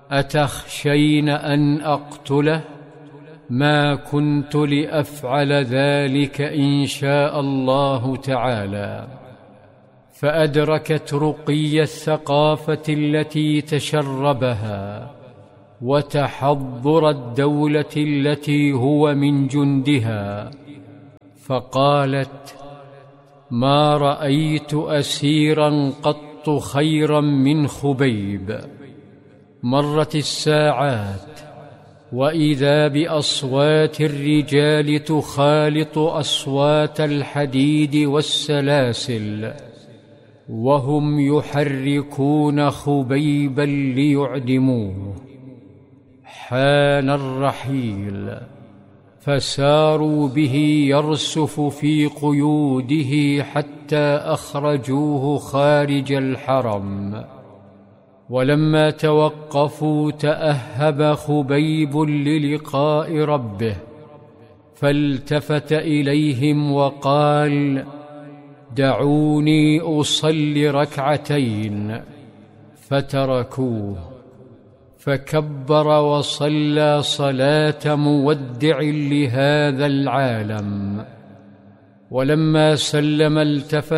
أتخشين أن أقتله؟ ما كنت لأفعل ذلك إن شاء الله تعالى. فأدركت رقي الثقافة التي تشربها وتحضر الدولة التي هو من جندها، فقالت: ما رأيت أسيرا قط خيرا من خبيب. مرت الساعات وإذا بأصوات الرجال تخالط أصوات الحديد والسلاسل، وهم يحركون خبيبا ليعدموه. حان الرحيل، فساروا به يرسف في قيوده حتى أخرجوه خارج الحرم. ولما توقفوا تأهب خبيب للقاء ربه، فالتفت إليهم وقال: دعوني أصلي ركعتين. فتركوه، فكبر وصلى صلاة مودع لهذا العالم. ولما سلم التفت